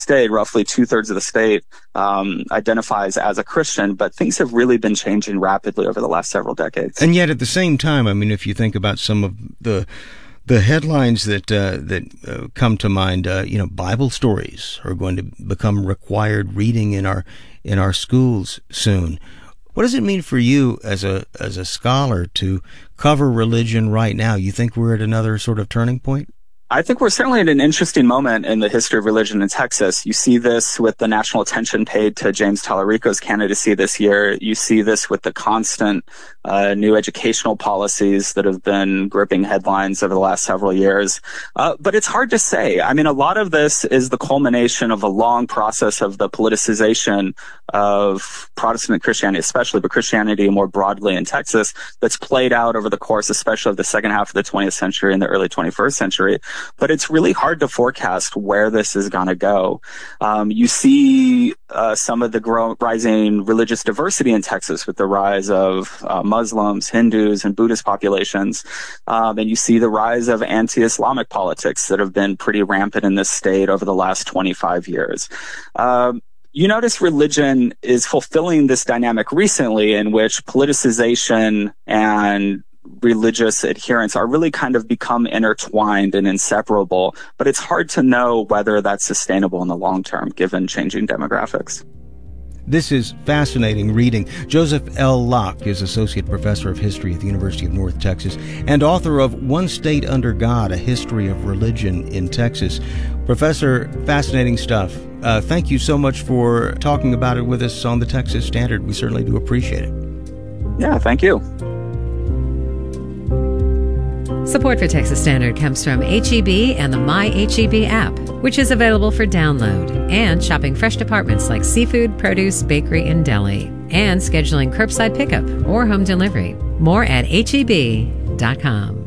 state, roughly 2/3 of the state identifies as a Christian, but things have really been changing rapidly over the last several decades. And yet at the same time, I mean, if you think about some of the headlines that come to mind, Bible stories are going to become required reading in our schools soon. What does it mean for you as a scholar to cover religion right now? You think we're at another sort of turning point? I think we're certainly at an interesting moment in the history of religion in Texas. You see this with the national attention paid to James Tallarico's candidacy this year. You see this with the constant new educational policies that have been gripping headlines over the last several years. But it's hard to say. I mean, a lot of this is the culmination of a long process of the politicization of Protestant Christianity, especially, but Christianity more broadly in Texas, that's played out over the course, especially of the second half of the 20th century and the early 21st century. But it's really hard to forecast where this is going to go. You see some of the rising religious diversity in Texas with the rise of Muslims, Hindus, and Buddhist populations. And you see the rise of anti-Islamic politics that have been pretty rampant in this state over the last 25 years. You notice religion is fulfilling this dynamic recently in which politicization and religious adherence are really kind of become intertwined and inseparable, but it's hard to know whether that's sustainable in the long term given changing demographics. This is fascinating reading. Joseph L. Locke is Associate Professor of History at the University of North Texas and author of One State Under God, A History of Religion in Texas. Professor, fascinating stuff. Thank you so much for talking about it with us on the Texas Standard. We certainly do appreciate it. Yeah, thank you. Support for Texas Standard comes from H-E-B and the My H-E-B app, which is available for download, and shopping fresh departments like seafood, produce, bakery, and deli, and scheduling curbside pickup or home delivery. More at HEB.com.